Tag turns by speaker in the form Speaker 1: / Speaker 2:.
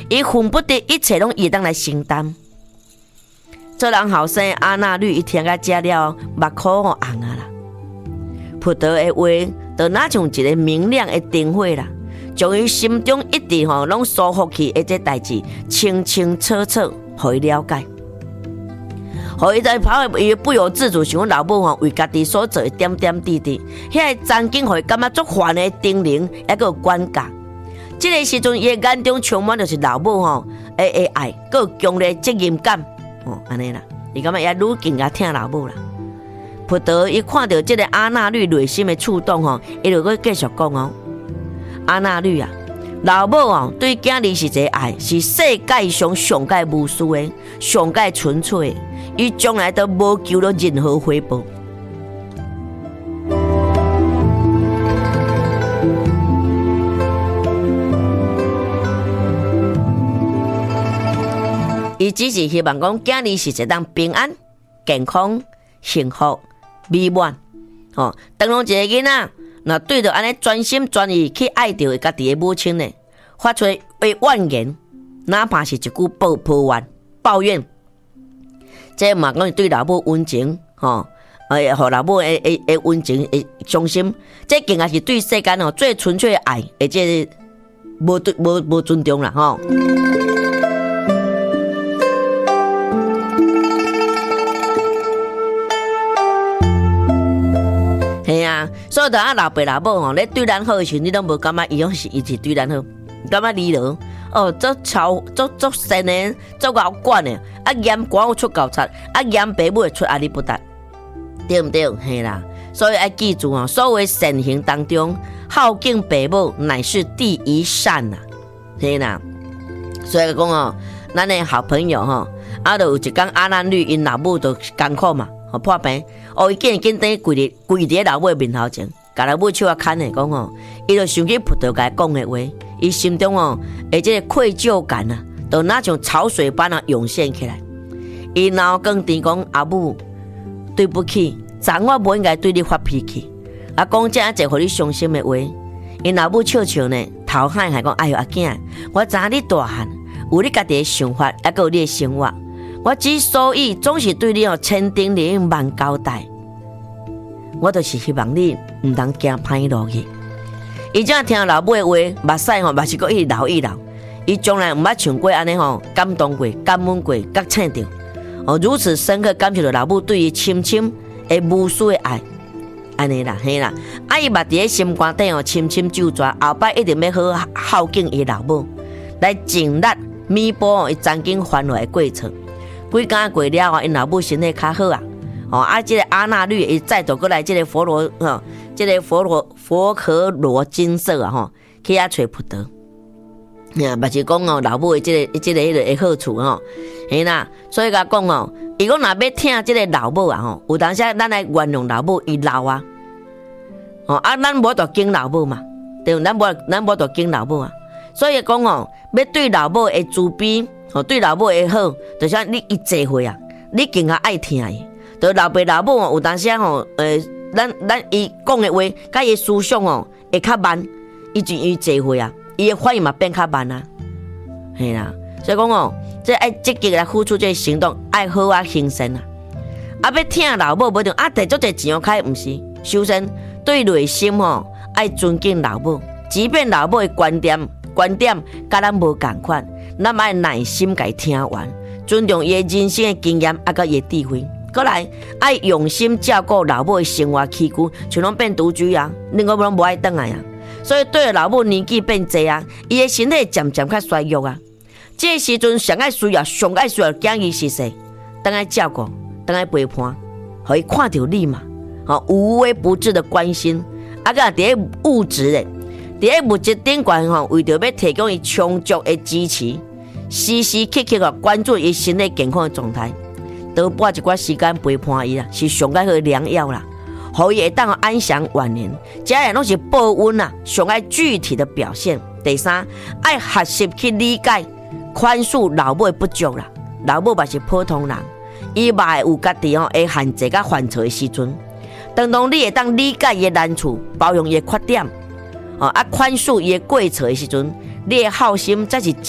Speaker 1: 伊恨不得一切拢伊当来承担。做人后生阿那律一听到这了，目眶红啊啦。普陀的话，就哪像一个明亮的灯火啦，将伊心中一直拢疏忽去的这代志，清清楚楚，互伊了解。互伊在跑的，伊不由自主想老母为家己所做的点点滴滴，遐个场景互伊感觉足烦的叮咛，还佫有管教。这个时阵，伊的眼中充满就是老母的爱，佫有强烈责任感。安尼啦，伊感觉也愈更加疼老母啦。普陀伊看到这个阿那律内心的触动伊就继续讲阿那律啊，老母对囝儿是一个爱，是世界上上界无私的、上界纯粹的，伊从来都无求到任何回报。伊只是希望讲囝儿是一当平安、健康、幸福、美满。当拢一个囡仔，若对着安尼专心专意去爱着家己的母亲呢，发出怨言，哪怕是一句抱怨，这嘛讲是对老母温情，互老母的温情的忠心，这更加是对世间最纯粹的爱，而且无尊重啦嘿啊，所以当老爸老母咧对咱好的时候，你都无感觉伊是对咱好，感觉离了足善的，足高管的，严管有出高贼，严爸母会出阿里不达，对不对？嘿啦，所以要记住所谓善行当中，孝敬爸母乃是第一善呐，嘿啦，所以讲咱的好朋友就有一天阿那律因老母就艰苦嘛。破病，伊紧等跪伫老母的面头前，甲老母手啊牵的讲伊就想起普陀甲伊讲的话，伊心中这个愧疚感就那像潮水般涌现起来。伊脑更甜讲阿母，对不起，昨我无应该对你发脾气，讲这样一互你伤心的话。因老母笑笑呢，头喊讲：“哎呦阿囝，我知你大汉，有你家己的想法，还有你的生活。我之所以总是对你千叮咛万交代，我就是希望你唔通行歹路去。”伊正听老母的话，目屎嘛是搁一流一流。伊从来唔捌像过安尼感动过、感恩过、甲醒着如此深刻感受到老母对伊深深的无私的爱，安尼啦，嘿啦，伊嘛伫咧心肝顶深深咒抓，后摆一定要好好孝敬伊老母，来尽力弥补伊曾经犯坏的过错。几工过了因老母身体较好这个阿那律伊再度过来这个佛可罗金色去遐找普陀。嘛是讲老母的这个的好处嘿啦，所以甲讲伊讲若要听这个老母有当时咱来原谅老母，伊老咱无就敬老母嘛，对不？咱无就敬老母所以讲要对老母的慈悲。对老母的好，就像你一坐会你更加爱听伊。就老爸老母有当时咱伊讲的话，甲伊思想会较慢，伊坐会伊的反应嘛变较慢嘿啦，所以讲这爱积极来付出这个行动，爱好行善要听老母无定摕足侪钱开，毋是。首先对内心爱尊敬老母，即便老母的观点甲咱无共款。咱爱耐心甲伊听完，尊重伊的人生的经验，甲伊的智慧。过来，爱用心照顾老母的生活起居，像拢变独居另外拢无爱转来所以对老母年纪变济伊的身体渐渐较衰弱这个时阵上爱需要囝儿是谁？当爱照顾，当爱陪伴，互伊看到你嘛，无微不至的关心，甲伫咧物质的，伫咧物质顶悬为着要提供伊充足的支持。时时刻刻关注伊身体健康的状态，多拨一寡时间陪伴伊是上解好的良药啦，互伊会当安享晚年。这样拢是报恩上爱具体的表现。第三，爱学习去理解、宽恕老母的不足啦。老母嘛是普通人，伊嘛会有家己会限制甲犯错的时阵。当你会当理解伊的难处，包容伊的缺点，宽恕伊的过错的时阵，你的孝心才是